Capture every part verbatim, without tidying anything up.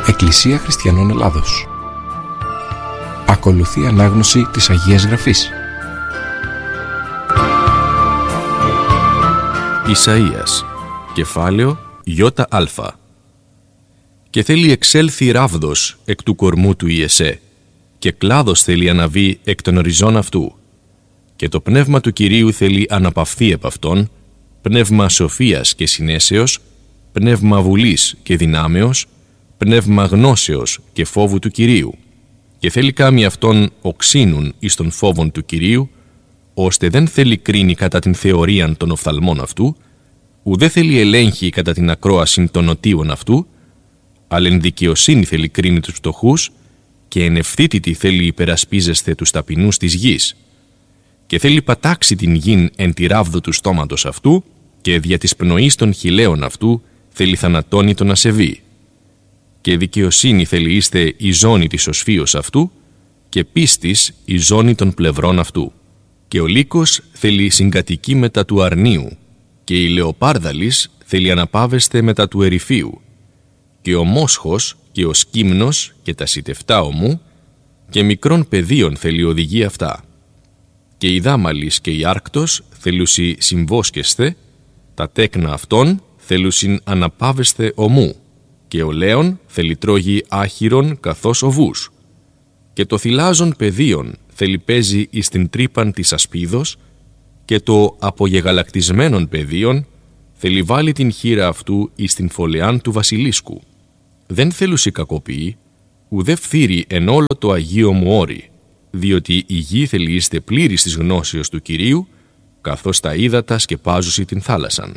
Εκκλησία Χριστιανών Ελλάδος. Ακολουθεί ανάγνωση της Αγίας Γραφής. Ισαΐας, κεφάλαιο ΙΑ. Και θέλει εξέλθει ράβδος εκ του κορμού του Ιεσέ, και κλάδος θέλει αναβεί εκ των οριζών αυτού. Και το πνεύμα του Κυρίου θέλει αναπαυθεί επ' αυτόν, πνεύμα σοφίας και συνέσεως, πνεύμα βουλής και δυνάμεως, πνεύμα γνώσεως και φόβου του Κυρίου. Και θέλει κάμει αυτόν οξύνουν εις των φόβων του Κυρίου, ώστε δεν θέλει κρίνει κατά την θεωρίαν των οφθαλμών αυτού, ουδέ θέλει ελέγχει κατά την ακρόαση των νοτίων αυτού, αλλά εν δικαιοσύνη θέλει κρίνει τους φτωχούς, και εν ευθύτητη θέλει υπερασπίζεσθε τους ταπεινούς της γης. Και θέλει πατάξει την γην εν τη ράβδο του στόματος αυτού, και δια της πνοής των χιλέων αυτού θέλει θανατώνει τον ασεβή. Και δικαιοσύνη θέλει είστε η ζώνη της οσφίως αυτού, και πίστης η ζώνη των πλευρών αυτού. Και ο λύκος θέλει συγκατοικεί μετά του αρνίου, και η λεοπάρδαλης θέλει αναπάβεστε μετά του ερυφίου. Και ο μόσχος και ο σκύμνος και τα σιτευτά ομού, και μικρών παιδίων θέλει οδηγεί αυτά. Και η δάμαλης και η άρκτος θέλουσι συμβόσκεσθε, τα τέκνα αυτών θέλουσιν αναπάβεσθε ομού, και ο λέον θέλει τρώγει άχυρον καθώς οβούς. Και το θυλάζον παιδίων θέλει παίζει εις την τρύπαν της ασπίδος, και το απογεγαλακτισμένον παιδίων θέλει βάλει την χείρα αυτού εις την φωλεάν του βασιλίσκου. Δεν θέλουσι κακοποιεί, ουδέ φθήρει εν όλο το Αγίο μου όρι, διότι η γη θέλει είστε πλήρης της γνώσεως του Κυρίου, καθώς τα ύδατα σκεπάζουσι την θάλασσαν.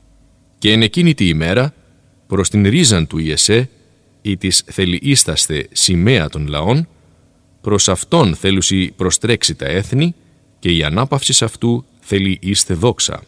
Και εν εκείνη τη ημέρα, προς την ρίζαν του Ιεσέ, ή της θέλει ίσταστε σημαία των λαών, προς αυτόν θέλουσι προστρέξει τα έθνη, και η ανάπαυση αυτού θέλει είστε δόξα.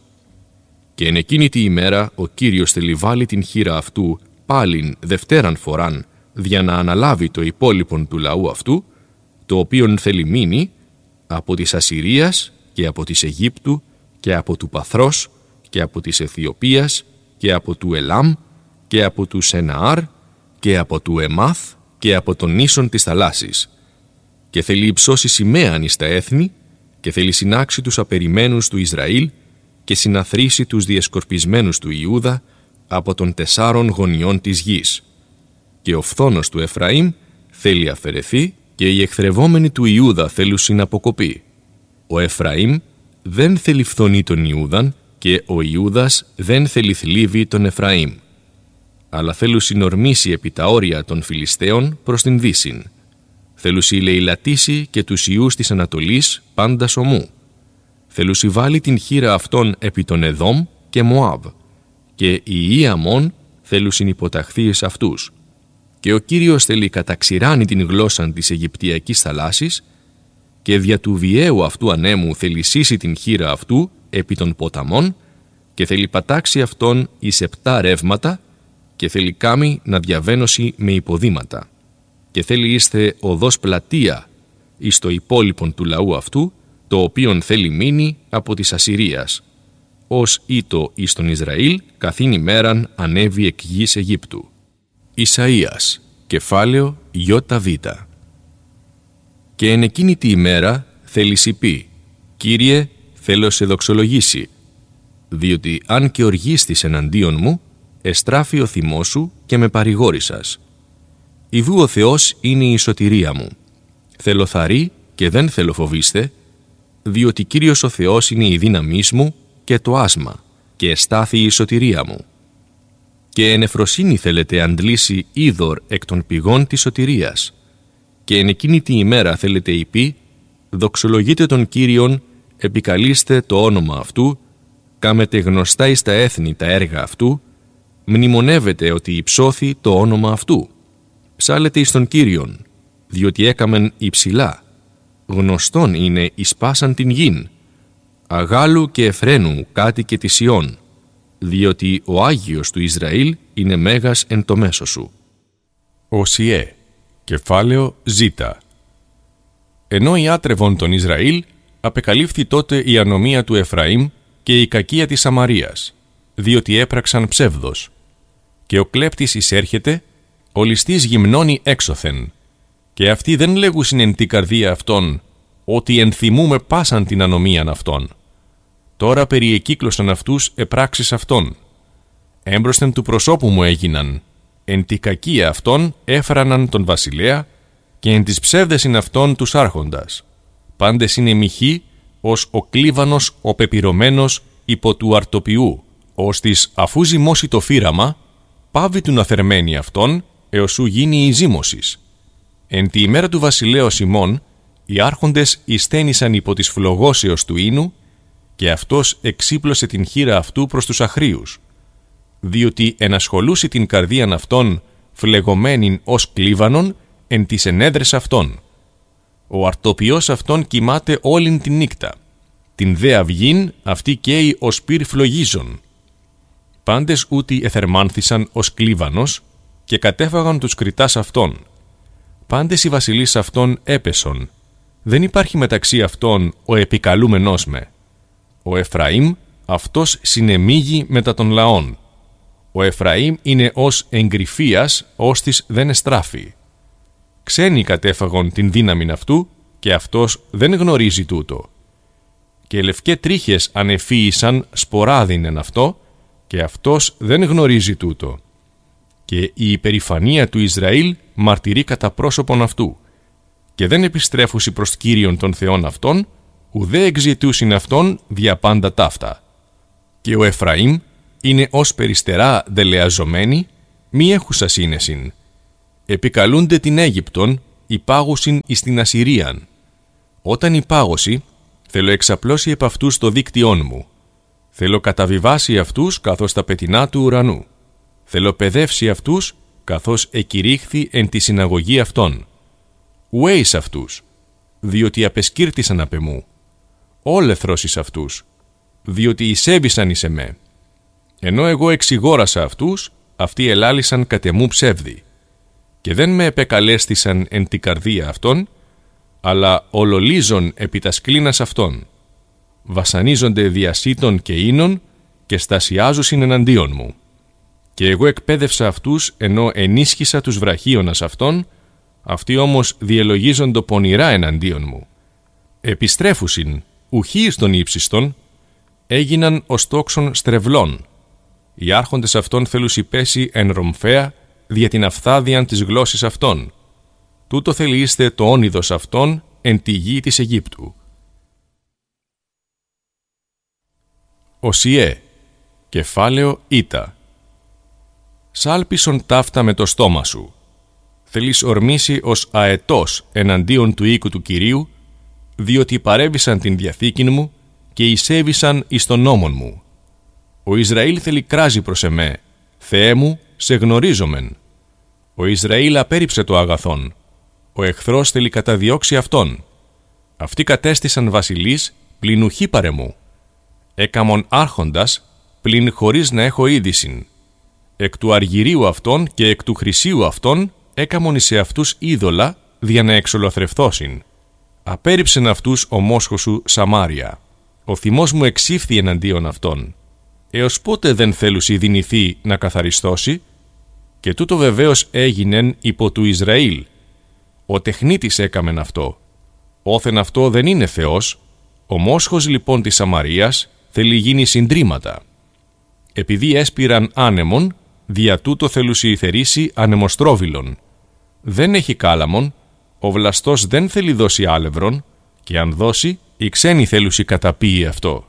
Και εν εκείνη τη ημέρα ο Κύριος θέλει βάλει την χείρα αυτού πάλιν δευτέραν φοράν, δια να αναλάβει το υπόλοιπον του λαού αυτού, το οποίον θέλει μείνει από της Ασσυρίας και από της Αιγύπτου και από του Παθρός και από της Αιθιοπίας και από του Ελάμ και από του Σεναάρ και από του Εμάθ και από τον νήσον της θαλάσσης. Και θέλει υψώσει σημαίαν εις τα έθνη, και θέλει συνάξει τους απεριμένους του Ισραήλ και συναθρήσει τους διεσκορπισμένους του Ιούδα από των τεσσάρων γωνιών της γης. Και ο φθόνος του Εφραήμ θέλει αφαιρεθεί, και οι εχθρευόμενοι του Ιούδα θέλουν αποκοπεί. Ο Εφραήμ δεν θέλει φθονεί τον Ιούδαν, και ο Ιούδας δεν θέλει θλίβει τον Εφραήμ. Αλλά θέλουν συνορμήσει επί τα όρια των Φιλιστέων προς την Δύσιν. Θέλουν λαιλατήσει και τους ιούς της Ανατολής πάντα ομού. Θέλουν βάλει την χείρα αυτών επί των Εδόμ και Μωάβ, και οι ιοί Αμών θέλουν υποταχθεί εις αυτούς. Και ο Κύριος θέλει καταξηράνει την γλώσσα της Αιγυπτιακής θαλάσσης, και δια του βιαίου αυτού ανέμου θέλει σύσει την χείρα αυτού επί των ποταμών, και θέλει πατάξει αυτόν εις επτά ρεύματα, και θέλει κάμει να διαβαίνωση με υποδήματα. Και θέλει είστε οδός πλατεία εις το υπόλοιπον του λαού αυτού, το οποίον θέλει μείνει από της Ασσυρίας, ως ήτο εις τον Ισραήλ καθήν ημέραν ανέβη εκ γης Αιγύπτου. Ισαΐας, κεφάλαιο ΙΒ. Και εν εκείνη τη ημέρα θέλει πει: Κύριε, θέλω σε δοξολογήσει, διότι αν και οργίστης εναντίον μου, εστράφει ο θυμός σου και με παρηγόρησας. Ιδού ο Θεός είναι η σωτηρία μου. Θέλω θαρρή και δεν θέλω φοβήστε, διότι Κύριος ο Θεός είναι η δύναμής μου και το άσμα, και εστάθη η σωτηρία μου. Και εν εφροσύνη θέλετε αντλήσει είδωρ εκ των πηγών της σωτηρίας, και εν εκείνη τη ημέρα θέλετε υπεί: δοξολογείτε τον Κύριον, επικαλείστε το όνομα αυτού, κάμετε γνωστά εις τα έθνη τα έργα αυτού, μνημονεύετε ότι υψώθη το όνομα αυτού. Ψάλετε εις τον Κύριον, διότι έκαμεν υψηλά, γνωστόν είναι εις πάσαν την γην, αγάλου και Εφραίνου κάτοικε της Σιών, διότι ο Άγιος του Ισραήλ είναι μέγας εν το μέσο σου. Οσιέ, κεφάλαιο Ζ. Ενώ ιάτρευον τον Ισραήλ, απεκαλύφθη τότε η ανομία του Εφραήμ και η κακία της Σαμαρίας, διότι έπραξαν ψεύδος. Και ο κλέπτης εισέρχεται, ο ληστής γυμνώνει έξωθεν, και αυτοί δεν λέγουσιν εν τη καρδία αυτών, ότι ενθυμούμε πάσαν την ανομίαν αυτών. Τώρα περιεκύκλωσαν αυτούς επράξεις αυτών. Έμπροσθεν του προσώπου μου έγιναν, εν τη κακία αυτών έφραναν τον βασιλέα, και εν τις ψεύδεσιν αυτών τους άρχοντας. Πάντες είναι μοιχοί, ως ο κλίβανος ο πεπυρωμένος υπό του αρτοπιού, ώστις αφού ζυμώσει το φύραμα, πάβει του να θερμαίνει αυτόν, έως σου γίνει η ζύμωσης. Εν τη ημέρα του βασιλέως ημών, οι άρχοντες εισθένησαν υπό της φλογώσεως του ίνου, και αυτός εξύπλωσε την χείρα αυτού προς τους αχρίους, διότι ενασχολούσε την καρδίαν αυτών φλεγωμένην ως κλίβανον εν τις ενέδρες αυτών. Ο αρτοπιός αυτών κοιμάται όλην την νύκτα, την δε αυγήν αυτή καίει ως πυρ φλογίζων. Πάντες ούτι εθερμάνθησαν ως κλίβανος και κατέφαγαν τους κριτάς αυτών. Πάντες οι βασιλείς αυτών έπεσον. Δεν υπάρχει μεταξύ αυτών ο επικαλούμενός με. Ο Εφραήμ αυτός συνεμίγει μετά των λαών. Ο Εφραήμ είναι ως εγκρυφίας, ώστις δεν εστράφει. Ξένοι κατέφαγον την δύναμην αυτού, και αυτός δεν γνωρίζει τούτο. Και λευκέ τρίχες ανεφύησαν σποράδιν αυτό, και αυτός δεν γνωρίζει τούτο. Και η υπερηφανία του Ισραήλ μαρτυρεί κατά πρόσωπον αυτού, και δεν επιστρέφουσι προς Κύριον των Θεών αυτών, ουδέ εξητούσιν αυτόν δια πάντα ταύτα. Και ο Εφραήμ είναι ως περιστερά δελεαζομένη, μη έχουσα σύνεσιν. Επικαλούνται την Αίγυπτον, υπάγουσιν εις την Ασσυρίαν. Όταν υπάγωση, θέλω εξαπλώσει επ' αυτούς το δίκτυόν μου. Θέλω καταβιβάσει αυτούς καθώς τα πετεινά του ουρανού. Θέλω παιδεύσει αυτούς καθώς εκηρύχθη εν τη συναγωγή αυτών. Ουέ εις αυτούς, διότι απεσκύρτησαν απ' εμού. Όλεθρος εις αυτούς, διότι εισέβησαν εις εμέ. Ενώ εγώ εξηγόρασα αυτούς, αυτοί ελάλησαν κατ' εμού ψεύδι. Και δεν με επεκαλέστησαν εν τη καρδία αυτών, αλλά ολολίζον επί τας κλίνας αυτών. Βασανίζονται διασύτων και ίνων και στασιάζουσιν εναντίον μου. Και εγώ εκπαίδευσα αυτούς ενώ ενίσχυσα τους βραχίωνας αυτών, αυτοί όμως διελογίζοντο πονηρά εναντίον μου. Επιστρέφουσιν, ουχοί εις των ύψιστον, έγιναν ως τόξον στρεβλών. Οι άρχοντες αυτών θέλουσι πέσει εν ρομφαία δια την αυθάδιαν της γλώσσης αυτών. Τούτο θέλει είστε το όνειδος αυτών εν τη γη της Αιγύπτου. Οσιέ, κεφάλαιο Ήτα. Σάλπισον ταύτα με το στόμα σου. Θέλεις ορμήσει ως αετός εναντίον του οίκου του Κυρίου, διότι παρέβησαν την διαθήκην μου και εισέβησαν εις τον νόμον μου. Ο Ισραήλ θέλει κράζει προς εμέ, Θεέ μου, σε γνωρίζομεν. Ο Ισραήλ απέρριψε το αγαθόν. Ο εχθρός θέλει καταδιώξει αυτόν. Αυτοί κατέστησαν βασιλείς πλην ουχή παρεμού. Έκαμον άρχοντας πλην χωρίς να έχω είδησιν. Εκ του αργυρίου αυτών και εκ του χρυσίου αυτών έκαμον εις αυτούς είδωλα δια να εξολοθρευθώσιν. Απέρριψεν αυτούς ο μόσχος σου Σαμάρια. Ο θυμός μου εξήφθη εναντίον αυτών. Έως πότε δεν θέλουσι δυνηθεί να καθαριστώσει? Και τούτο βεβαίως έγινεν υπό του Ισραήλ. Ο τεχνίτης έκαμεν αυτό. Όθεν αυτό δεν είναι Θεός. Ο μόσχος λοιπόν της Σαμαρίας θέλει γίνει συντρίμματα. Επειδή έσπηραν άνεμον, δια τούτο θέλουσι θερήσει ανεμοστρόβιλον. Δεν έχει κάλαμον, ο βλαστός δεν θέλει δώσει άλευρον, και αν δώσει, οι ξένοι θέλουσι καταπίει αυτό.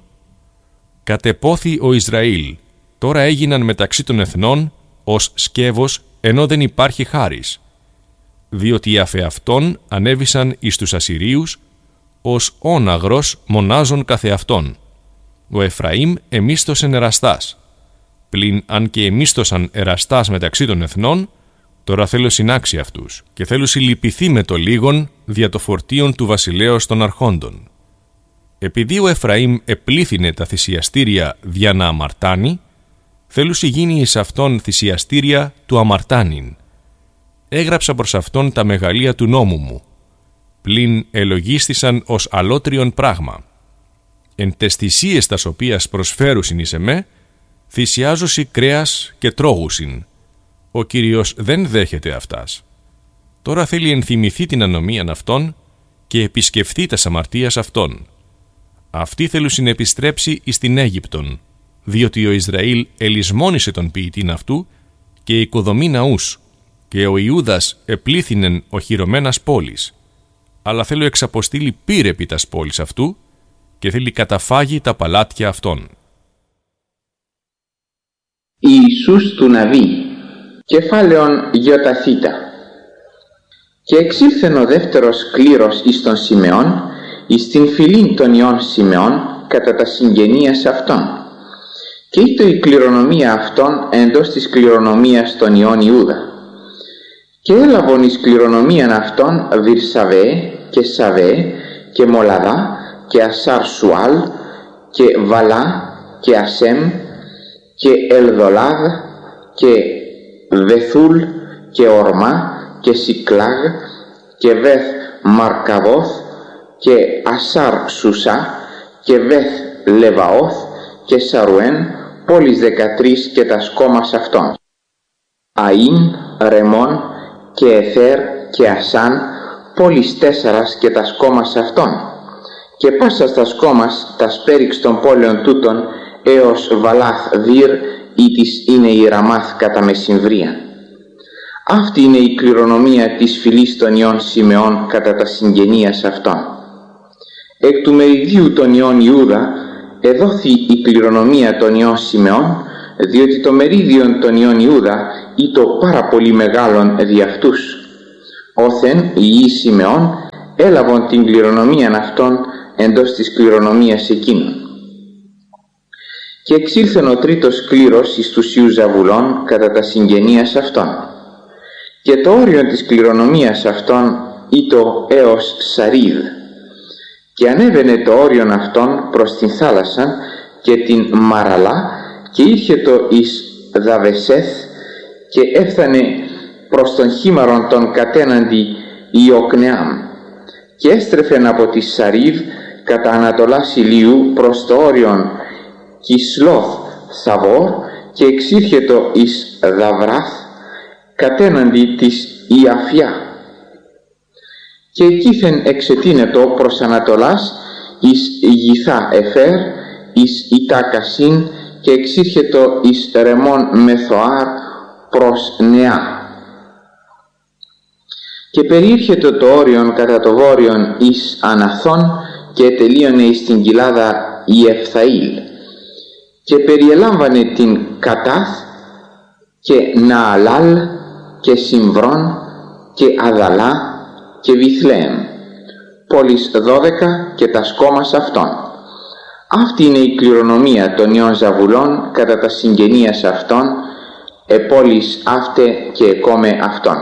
Κατεπόθη ο Ισραήλ, τώρα έγιναν μεταξύ των εθνών ως σκεύος, ενώ δεν υπάρχει χάρις. Διότι οι αφεαυτών ανέβησαν εις τους Ασσυρίους, ως όναγρος μονάζων καθεαυτών. Ο Εφραήμ εμίστοσεν εραστάς. Πλην αν και εμίστοσαν εραστάς μεταξύ των εθνών, τώρα θέλω συνάξει αυτούς και θέλω συλλυπηθεί με το λίγον δια το φορτίον του βασιλέως των αρχόντων. Επειδή ο Εφραήμ επλήθυνε τα θυσιαστήρια δια να αμαρτάνει, θέλουσι γίνει εις αυτόν θυσιαστήρια του αμαρτάνειν. Έγραψα προς αυτόν τα μεγαλεία του νόμου μου, πλην ελογίστησαν ως αλότριον πράγμα. Εν τες θυσίες τας οποίας προσφέρουσιν εις εμέ, θυσιάζουσι κρέας και τρώγουσιν. ο Κύριος δεν δέχεται αυτάς. Τώρα θέλει ενθυμηθεί την ανομίαν αυτών και επισκεφθεί τα αμαρτίας αυτών. Αυτοί θέλουν συνεπιστρέψει εις την Αίγυπτον, διότι ο Ισραήλ ελισμόνισε τον ποιητήν αυτού και οικοδομεί ναούς, και ο Ιούδας επλήθυνεν οχυρωμένας πόλης, αλλά θέλω εξαποστείλει πύρ επί τας πόλης αυτού και θέλει καταφάγει τα παλάτια αυτών. Ιησούς του Ναβί, κεφάλαιον γιοταθήτα. Και εξήλθεν ο δεύτερος κλήρος εις τον Σιμεών, εις την φυλήν των ιών Σιμεών, κατά τα συγγενείας αυτών. Και ήτο η κληρονομία αυτών εντός της κληρονομίας των ιών Ιούδα. Και έλαβον εις κληρονομίαν αυτών Βυρσαβέ και Σαβέ και Μολαδά και Ασάρ Σουάλ και Βαλά και Ασέμ και Ελδολάδ και Βεθούλ και Ορμά και Σικλάγ και Βεθ Μαρκαβόθ και Ασάρ Σουσά και Βεθ Λεβαόθ και Σαρουέν, πόλεις δεκατρείς και τα σκόμας αυτών. Αΐν, Ρεμόν και Εθέρ και Ασάν, πόλεις τέσσερας και τα σκόμας αυτών. Και πάσα τα σκόμας τα σπέριξ των πόλεων τούτων έως Βαλάθ Δύρ, ή της είναι η Ραμάθ κατά μεσημβρία. Αυτή είναι η κληρονομία της φυλής των ιών Σιμεών κατά τα συγγενείας αυτών. Εκ του μεριδίου των ιών Ιούδα εδόθη η κληρονομία των ιών Σιμεών, διότι το μερίδιο των ιών Ιούδα ήτο πάρα πολύ μεγάλον δι' αυτούς. Όθεν οι ιοί Σιμεών έλαβον την κληρονομία αυτών εντός της κληρονομίας εκείνων. Και εξήλθεν ο τρίτος κλήρος εις τους ιούς Ζαβουλών κατά τα συγγενείας αυτών. Και το όριο της κληρονομίας αυτών ήτο έως Σαρίδ. Και ανέβαινε το όριον αυτών προς την θάλασσαν και την Μαραλά και ήρθε το εις Δαβεσέθ και έφθανε προς τον χήμαρον των κατέναντι Ιοκνεάμ και έστρεφεν από τη Σαρίδ κατά ανατολάς ηλίου προς το όριον Κισλόθ Θαβόρ και εξήρχετο εις Δαβράθ κατέναντι της Ιαφιά. Και εκείθεν εξετείνετο προς ανατολάς εις Γιθά Εφέρ, εις Ιτάκασιν και εξήρχετο εις Ρεμόν Μεθοάρ προς Νεά. Και περιήρχετο το όριον κατά το βόρειον εις Αναθών και τελείωνε εις την κοιλάδα Ιεφθαήλ. Και περιελάμβανε την Κατάθ και Νααλάλ και Συμβρών και Αδαλά και Βιθλεέμ, πόλεις δώδεκα και τα σκόμας αυτών. Αυτή είναι η κληρονομία των ιών Ζαβουλών κατά τα συγγενείας αυτών, επόλεις αύτε και εκόμε αυτών.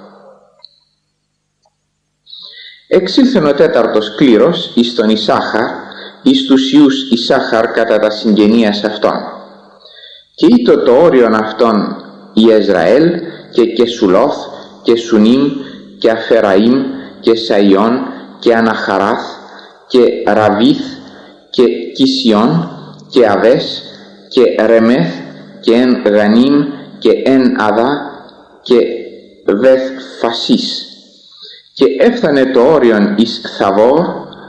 Εξήλθεν ο τέταρτος κλήρος εις τον Ισάχαρ, εις τους ιούς Ισάχαρ κατά τα συγγενείας αυτών. Και ήτο το όριον αυτών Ιεζραέλ και Κεσουλόθ και Σουνίμ και Αφεραήμ και Σαϊόν και Αναχαράθ και Ραβίθ και Κισιόν και Αβές και Ρεμέθ και Εν Γανίμ και Εν Αδά και Βεθ Φασίς. Και έφτανε το όριον εις Θαβόρ,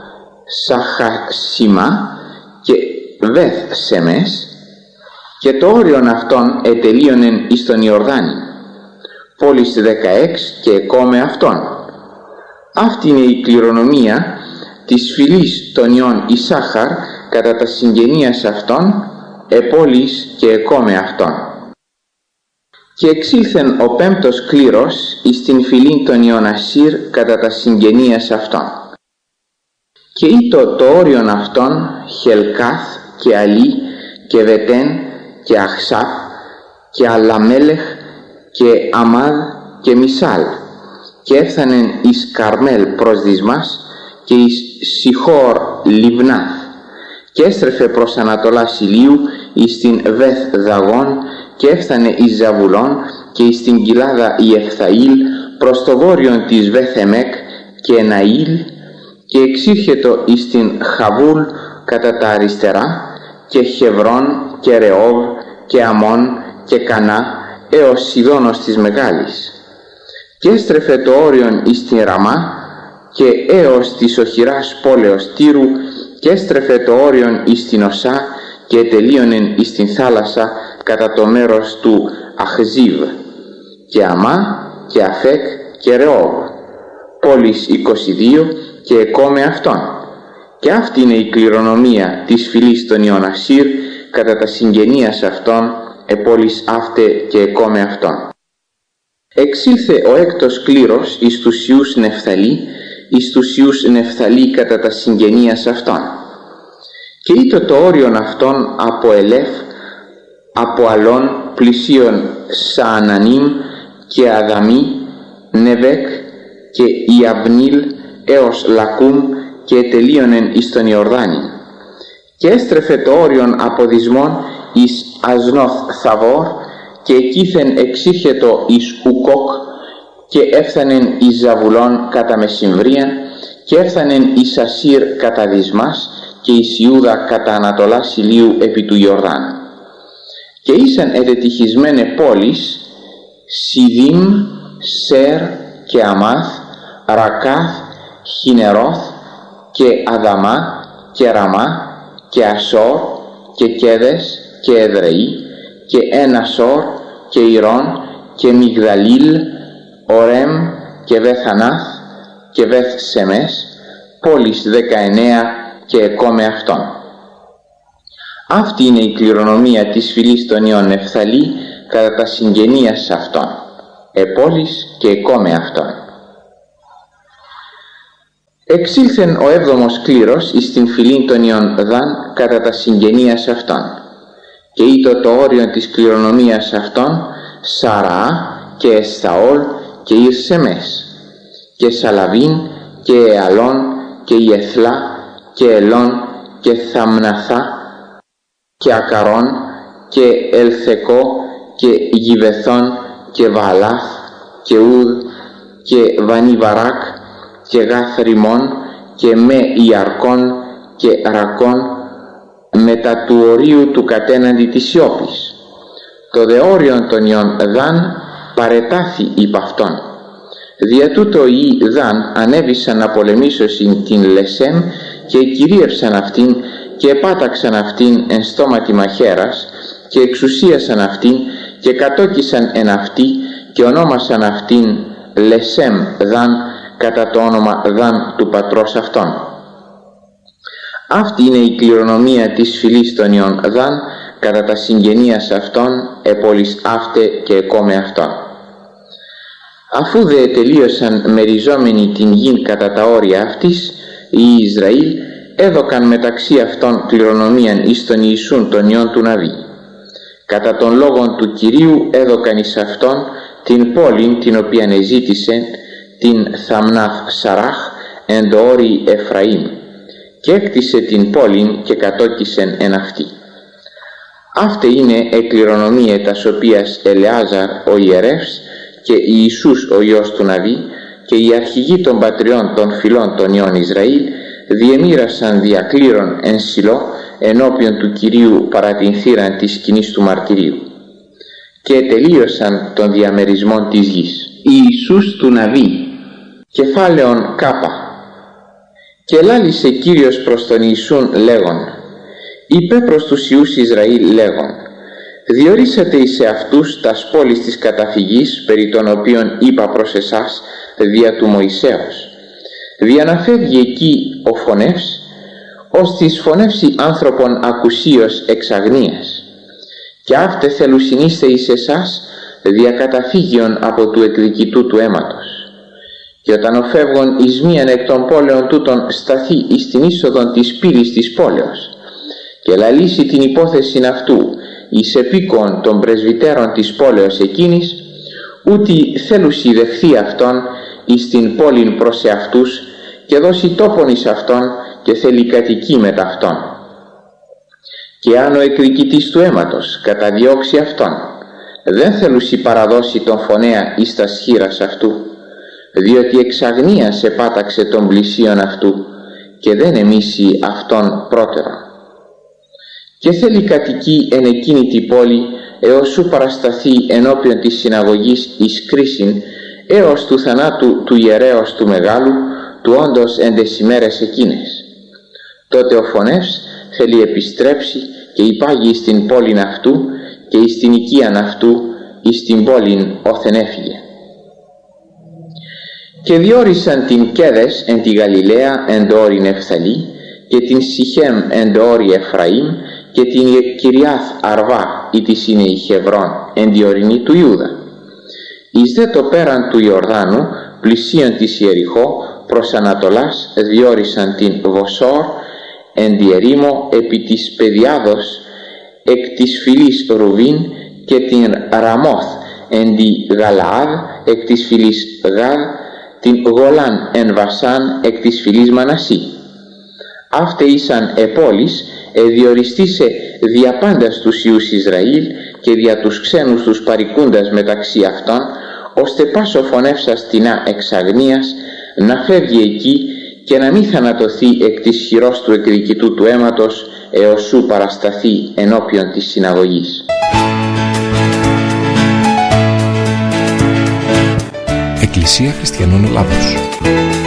Σαχασιμά και Βεθ Σεμές και το όριον αυτών ετελείωνεν εις τον Ιορδάνη, πόλεις δεκαέξι και εκόμε αυτών. Αυτή είναι η κληρονομία της φυλής των ιών Ισάχαρ κατά τα συγγενείας αυτών, επόλεις και εκόμε αυτών. Και εξήλθεν ο πέμπτος κλήρος εις την φυλήν των ιών Ασύρ κατά τα συγγενείας αυτών. Και ήτο το όριον αυτών Χελκάθ και Αλή και Βετέν και Αχσάφ και Αλαμέλεχ και Αμάδ και Μισάλ και έφθανεν εις Καρμέλ προς Δυσμάς και εις Σιχόρ Λιβνάθ και έστρεφε προς ανατολάς ηλίου εις την Βεθ Δαγών και έφθανε εις Ζαβουλών και εις την κοιλάδα Ιεφθαήλ προς το βόρειον της Βεθεμέκ και Ναήλ και εξήρχετο εις την Χαβούλ κατά τα αριστερά και Χευρών και Ρεόβ και Αμών και Κανά έως Σιδώνος της Μεγάλης, και έστρεφε το όριον εις την Ραμά και έως της οχυράς πόλεως Τύρου, και έστρεφε το όριον εις την Οσά και τελείωνεν εις την θάλασσα κατά το μέρος του Αχζίβ, και Αμά και Αφέκ και Ρεόβ, πόλεις είκοσι δύο, και εκόμε αυτόν. Και αυτή είναι η κληρονομία της φυλής των ιών Ασσύρ κατά τα συγγενείας αυτών, επόλεις αύτε και εκόμε αυτόν. Εξήλθε ο έκτος κλήρος εις τους ιούς Νεφθαλή, εις τους ιούς Νεφθαλή κατά τα συγγενείας αυτών. Και ήτο το όριον αυτών από Ελέφ, από Αλών πλησίον Σαανανίμ και Αδαμί, Νεβέκ και Ιαβνίλ έως Λακούμ, και τελείωνεν εις τον Ιορδάνη. Και έστρεφε το όριον από Δυσμών εις Ασνόθ Θαβόρ, και εκείθεν εξήρχετο εις Ουκόκ, και έφθανεν εις Ζαβουλών κατά μεσημβρίαν, και έφθανεν εις Ασσύρ κατά Δυσμάς, και εις Ιούδα κατά Ανατολάς ηλίου επί του Ιορδάνου. Και ήσαν ετετυχισμένε πόλεις Σιδίμ, Σέρ και Αμάθ, Ρακάθ, Χινερώθ και Αδαμά και Ραμά και Ασόρ και Κέδες και Εδρεή και Ενασόρ και Ιρών και Μιγδαλίλ, Ορέμ και Βεθανάθ και Βεθ Σεμές, πόλεις δεκαεννέα και εκόμε αυτών. Αυτή είναι η κληρονομία της φυλής των ιών Νεφθαλή κατά τα συγγενείας αυτών, επόλεις και εκόμε αυτών. Εξήλθεν ο έβδομος κλήρος εις την φυλήν των ιών Δαν κατά τα συγγενείας αυτών, και ήτο το όριον της κληρονομίας αυτών Σαραά και Εσθαόλ και Ιρσεμές και Σαλαβίν και Εαλών και Ιεθλά και Ελών και Θαμναθά και Ακαρών και Ελθεκό και Γιβεθών και Βαλάθ και Ουδ και Βανιβαράκ και Γαθριμών και με Ιαρκών και Ρακών, μετά του ορίου του κατέναντι της σιώπης. Το δε όριον των ιών Δαν παρετάθη υπ' αυτόν. Δια τούτο οι Δαν ανέβησαν να πολεμήσωσιν την Λεσέμ και κυρίευσαν αυτήν και επάταξαν αυτήν εν στόματι μαχαίρας και εξουσίασαν αυτήν και κατόκισαν εν αυτή και ονόμασαν αυτήν Λεσέμ Δαν κατά το όνομα Δαν του πατρός αυτών. Αυτή είναι η κληρονομία της φυλής των ιών Δαν κατά τα συγγενείας αυτών, επόλεις αύτε και εκόμε αυτών. Αφού δε τελείωσαν μεριζόμενοι την γην κατά τα όρια αυτής, οι Ισραήλ έδωκαν μεταξύ αυτών κληρονομίαν εις τον Ιησούν των ιών του Ναβί. Κατά των λόγων του Κυρίου έδωκαν εις αυτόν την πόλην την οποίαν εζήτησε, την Θαμνάθ Σαράχ εν το όρι Εφραήμ, και έκτισε την πόλην και κατόκισεν εν αυτή. Αυτή είναι εκληρονομία τας οποίας Ελεάζαρ ο ιερεύς και Ιησούς ο Υιός του Ναβί και οι αρχηγοί των πατριών των φυλών των ιών Ισραήλ διεμοίρασαν διακλήρων εν Σιλό ενώπιον του Κυρίου παρά την θύραν της σκηνής του μαρτυρίου, και τελείωσαν των διαμερισμών της γης. Ιησούς του Ναβί, κεφάλαιον Κάπα. Και λάλησε Κύριος προς τον Ιησούν λέγον, είπε προς τους Ιούς Ισραήλ λέγον, διορίσατε εις εαυτούς τας πόλεις της καταφυγής, περί των οποίων είπα προς εσάς δια του Μωυσέως. Διαναφεύγει εκεί ο φωνεύς, ώστις φωνεύσει άνθρωπον ακουσίως εξ αγνίας. Και αύτε θελουσινίστε εις εσάς διακαταφύγιον από του εκδικητού του αίματος. Και όταν ο φεύγων εις μίαν εκ των πόλεων τούτων σταθεί εις την είσοδον της πύλης της πόλεως και λαλήσει την υπόθεση αυτού εις επίκον των πρεσβυτέρων της πόλεως εκείνης, ούτι θέλουσι δεχθεί αυτόν εις την πόλην προς εαυτούς και δώσει τόπον εις αυτόν και θέλει κατοικεί μετ' αυτόν. Και αν ο εκδικητής του αίματος καταδιώξει αυτόν, δεν θέλουσι παραδώσει τον φωνέα εις τας χείρας αυτού, διότι εξ αγνίας επάταξε τον πλησίον αυτού και δεν εμίσει αυτόν πρώτερον. Και θέλει κατοικεί εν εκείνη την πόλη έως σου παρασταθεί ενώπιον της συναγωγής εις κρίσιν, έως του θανάτου του ιερέως του μεγάλου, του όντως εν τες ημέρες εκείνες. Τότε ο φωνεύς θέλει επιστρέψει και υπάγει στην πόλην αυτού και εις την οικίαν αυτού, εις την πόλην όθεν έφυγε. Και διόρισαν την Κέδες εν τη Γαλιλαία εν το όριν Ευθαλή και την Σιχέμ εν το όρι Εφραήμ και την Κυριάθ Αρβά ή της είναι η Χεβρών εν τη ορεινή του Ιούδα. Εις δε το πέραν του Ιορδάνου πλησίον της Ιεριχώ προς Ανατολάς διόρισαν την Βοσόρ εν τη ερήμο επί της Παιδιάδος εκ της φυλής Ρουβίν και την Ραμόθ εν τη Γαλαάδ εκ της φυλής Γάδ, την Γολάν εν Βασάν εκ της φυλής Μανασί. Αύτε ήσαν επόλεις εδιοριστήσε δια πάντας τους Ιούς Ισραήλ και δια τους ξένους τους παρικούντας μεταξύ αυτών, ώστε πάσο φωνεύσας τεινά εξ αγνίας να φεύγει εκεί και να μην θανατωθεί εκ της χειρός του εκδικητού του αίματος έως σου παρασταθεί ενώπιον της συναγωγής. Εκκλησία Χριστιανών Ελλάδος.